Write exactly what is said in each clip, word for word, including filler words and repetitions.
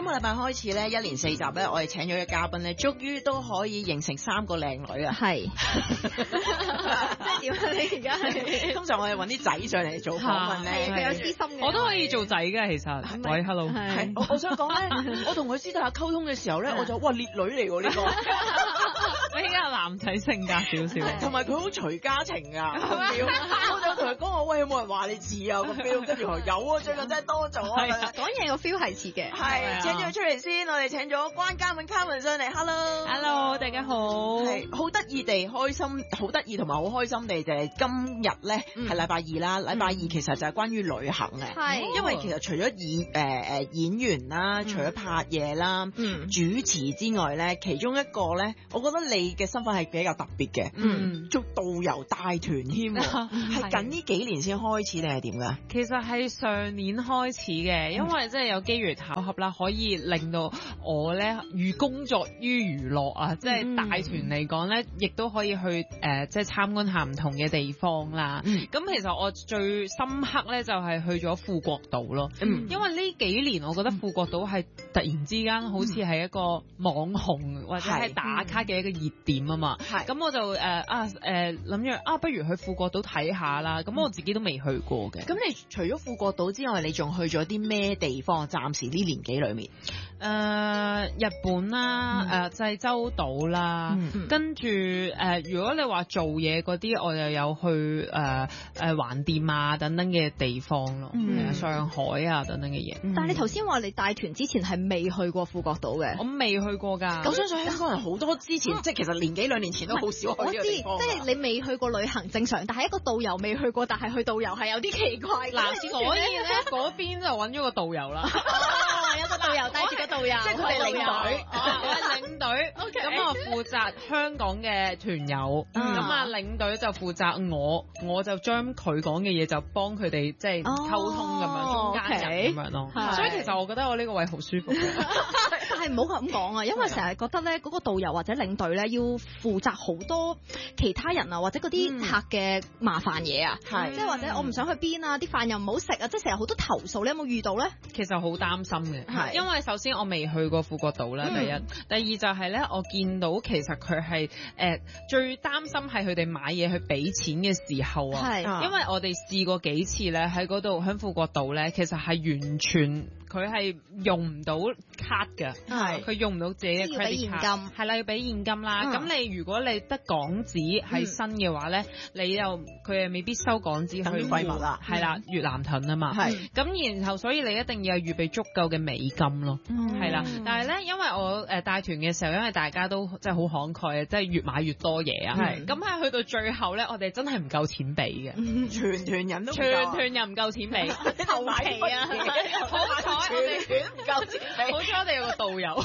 個禮拜開始咧，一連四集咧，我哋請咗嘅嘉賓咧，終於都可以形成三個靚女啊！ 係，即係點啊？你而家係通常我哋揾啲仔上嚟做訪問咧， 佢有私心嘅， 我都可以做仔嘅，其實。喂 ，hello， 係，我我想講咧，我同佢私底下溝通嘅時候咧，我就哇烈女嚟喎呢個， 比較男仔性格少少， 同埋佢好隨家情啊，我就同佢講話，喂，有冇人話你似啊個 feel？ 跟住佢有啊，最近真係多咗啊， 講嘢個 feel 係似嘅， 係請咗佢出嚟先，我哋請咗關嘉敏 Carmen 上嚟 ，hello，hello， 大家好， 係好得意地開心，好得意同埋好開心地就係今日咧係禮拜二啦，禮拜二其實就係關於旅行嘅，係，因為其實除咗演誒誒演員啦，除咗拍嘢啦，主持之外咧，其中一個咧，我覺得你嘅身份係比較特別嘅，嗯，做導遊帶團添，係近呢幾年先開始定係點㗎？ 其實係上年開始嘅，因為即係有機緣巧合啦，可以令到我咧寓工作於娛樂啊，即係帶團嚟講咧，亦都可以去誒即係參觀下唔同嘅地方啦。咁其實我最深刻咧就係去咗富國島咯，因為呢幾年我覺得富國島係突然之間好似係一個網紅或者係打卡嘅一個熱點啊嘛。咁我就誒啊誒諗住啊，不如去富國島睇下啦。咁我自己都未去過嘅。 咁你除咗富國島之外，你仲去咗啲咩地方？暫時呢年紀裏面， 誒日本啦，誒濟州島啦，跟住誒如果你話做嘢嗰啲，我又有去誒誒橫店啊等等嘅地方咯，上海啊等等嘅嘢。 但係你頭先話你帶團之前係未去過富國島嘅， 我未去過㗎。 咁相信香港人好多之前，即係其實年幾兩年前都好少去呢個地方。 我知，即係你未去過旅行正常，但係一個導遊未去過，但係去導遊係有啲奇怪。 嗱，所以咧嗰邊就揾咗個導遊啦。 哦，有個導遊帶住個導遊， 即係佢係領隊， 我係領隊。咁我負責香港嘅團友，咁啊領隊就負責我，我就將佢講嘅嘢就幫佢哋即係溝通咁樣，中間人咁樣咯。所以其實我覺得我呢個位好舒服嘅。 但係唔好咁講啊，因為成日覺得咧嗰個導遊或者領隊咧要負責好多其他人啊，或者嗰啲客嘅麻煩嘢啊，係即係或者我唔想去邊啊，啲飯又唔好食啊，即係成日好多投訴，你有冇遇到咧？ 其實好擔心嘅，係因為首先我未去過富國島啦，第一，第二就係咧，我見到其實佢係誒最擔心係佢哋買嘢去俾錢嘅時候啊，係因為我哋試過幾次咧喺嗰度喺富國島咧，其實係完全佢係用唔到卡㗎，係佢用唔到自己嘅 credit card，係啦，要俾現金啦。咁你如果你得港紙係新嘅話咧，你又佢又未必收港紙去廢物啦， 係啦，越南盾啊嘛，係咁然後所以你一定要預備足夠嘅美金咯，係啦。但係咧，因為我誒帶團嘅時候，因為大家都真係好慷慨啊，即係越買越多嘢啊，係咁係去到最後咧，我哋真係唔夠錢俾嘅， 全團人都全團人唔夠錢俾， 頭期啊， 好彩我哋唔夠錢俾， 好彩我哋有個導遊。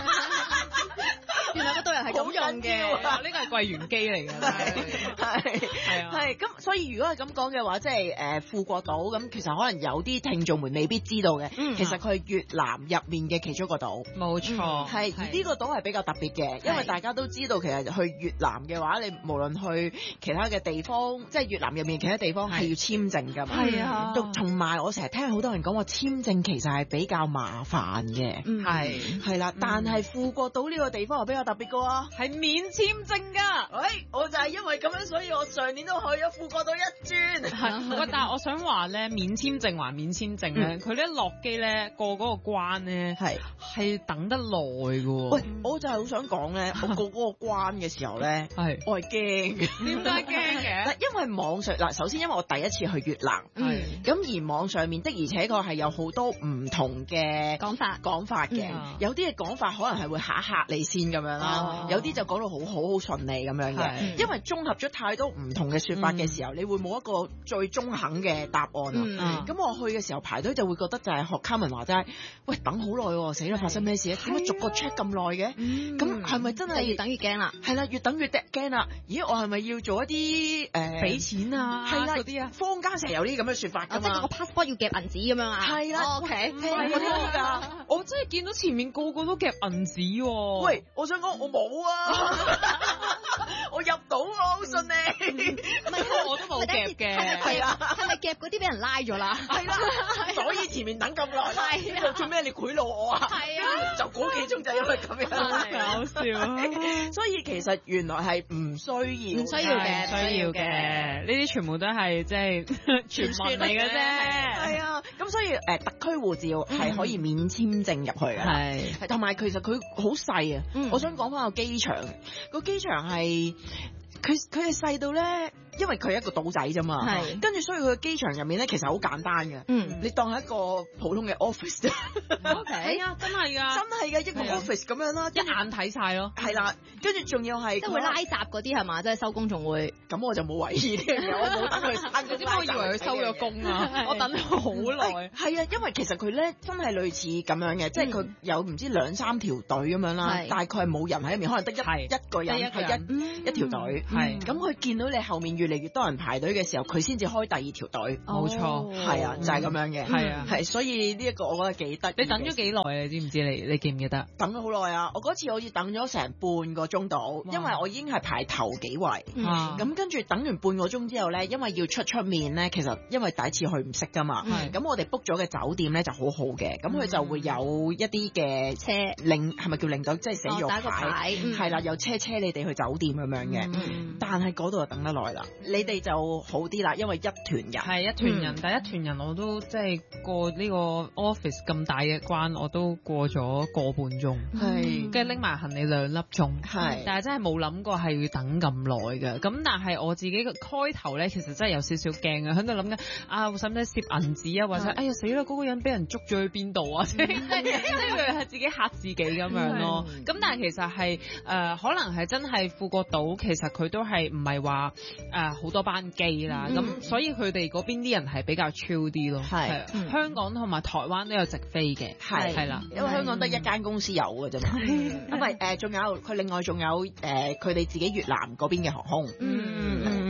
原來個導遊係咁用嘅， 呢個係櫃員機嚟嘅， 係係啊，係咁。所以如果係咁講嘅話，即係誒富國島咁，其實可能有啲聽眾們未必知道嘅，其實佢係越南入面嘅其中一個島， 冇錯。 係而呢個島係比較特別嘅，因為大家都知道其實去越南嘅話，你無論去其他嘅地方，即係越南入面其他地方係要簽證㗎嘛。係啊，同埋我成日聽好多人講話簽證其實係比較麻煩嘅，係係啦。但係富國島呢個地方係比較特別嘅喎， 係免簽證㗎。 誒，我就係因為咁樣，所以我上年都去咗富國島一轉。 係，喂，但係我想話咧，免簽證還免簽證咧，佢咧落機咧過嗰個關咧係係等得耐㗎喎。 喂，我就係好想講咧，我過嗰個關嘅時候咧，係我係驚嘅。 點解驚嘅？ 因為網上嗱，首先因為我第一次去越南，係咁而網上面的而且確係有好多唔同嘅講法講法嘅，有啲嘅講法可能係會嚇嚇你先咁樣啦，有啲就講到好好好順利咁樣嘅。因為綜合咗太多唔同嘅説法嘅時候，你會冇一個最中肯嘅答案啊。咁我去嘅時候排隊就會覺得就係學Carmen話齋，喂等好耐喎，死啦！發生咩事啊？點解逐個 check 咁耐嘅？咁係咪真係越等越驚啦？ 係啦，越等越驚啦！咦，我係咪要做一啲誒俾錢啊？ 係啦， 嗰啲啊， 坊間成日有啲咁嘅説法㗎嘛， 即係個 passport 要夾銀紙咁樣啊？ 係啦 ，OK， 聽嗰啲㗎。 我真係見到前面個個都夾銀紙喎。 喂，我想講我冇啊， 我入到我好信你。 唔係我都冇夾嘅。 係啊，係咪夾嗰啲俾人拉咗啦？ 係啦，所以前面等咁耐。係啊，做咩你賄賂我啊？係啊，就嗰幾鐘就因為咁樣。 搞笑。 所以其實原來係唔需要， 唔需要嘅， 需要嘅。呢啲全部都係即係傳聞嚟嘅啫。 係啊，咁所以誒特區護照係可以免簽證入去嘅。係，同埋其實佢好細啊。我想講翻個機場，個機場係佢佢係細到咧。因為佢係一個島仔啫嘛，跟住所以佢嘅機場入面咧其實好簡單嘅，嗯，你當係一個普通嘅 office。 O K 啊，真係㗎， 真係嘅一個 office 咁樣啦， 一眼睇晒咯。 係啦，跟住仲要係即係會拉閘嗰啲係嘛，即係收工仲會。 咁我就冇為意呢樣嘢，我冇等佢閂。 你知唔知我以為佢收咗工啊？我等咗好耐。 係啊，因為其實佢咧真係類似咁樣嘅，即係佢有唔知兩三條隊咁樣啦，大概係冇人喺入面，可能得一一個人係一一條隊。係咁佢見到你後面越嚟越多人排隊嘅時候，佢先至開第二條隊。 冇錯， 係啊，就係咁樣嘅。係啊，係所以呢一個我覺得幾得意。 你等咗幾耐啊？你知唔知？你你記唔記得？ 等咗好耐啊！我嗰次好似等咗成半個鐘度，因為我已經係排頭幾位。咁跟住等完半個鐘之後咧，因為要出出面咧，其實因為第一次去唔識噶嘛。咁我哋 book 咗嘅酒店咧就好好嘅，咁佢就會有一啲嘅車領，係咪叫領隊？即係寫咗牌，係啦，有車車你哋去酒店咁樣嘅。但係嗰度就等得耐啦。你哋就好啲啦，因為一團人係一團人，但一團人我都即係過呢個 office 咁大嘅關，我都過咗個半鐘，係跟住拎埋行李兩粒鐘，係，但係真係冇諗過係要等咁耐嘅。咁但係我自己嘅開頭咧，其實真係有少少驚啊，喺度諗緊啊，使唔使攝銀紙啊，或者哎呀死啦，嗰個人俾人捉咗去邊度啊？即係即係係自己嚇自己咁樣咯。咁但係其實係誒，可能係真係富國島，其實佢都係唔係話誒好多班機啦，咁所以佢哋嗰邊啲人係比較 chill 啲咯。係香港同埋台灣都有直飛嘅，係係啦， 因為香港得一間公司有嘅啫嘛。因為誒仲有佢另外仲有誒佢哋自己越南嗰邊嘅航空。嗯。